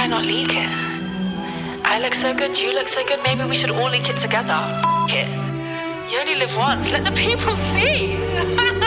Why not leak it? I look so good, you look so good, maybe we should all leak it together. F it. You only live once, let the people see.